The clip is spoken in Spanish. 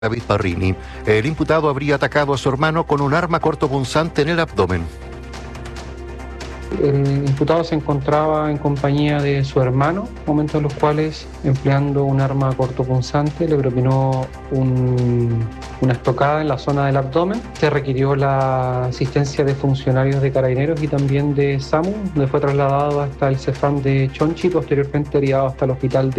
David Parrini. El imputado habría atacado a su hermano con un arma cortopunzante en el abdomen. El imputado se encontraba en compañía de su hermano, momentos en los cuales, empleando un arma cortopunzante, le propinó una estocada en la zona del abdomen. Se requirió la asistencia de funcionarios de Carabineros y también de SAMU, donde fue trasladado hasta el CEFAM de Chonchi y posteriormente derivado hasta el hospital de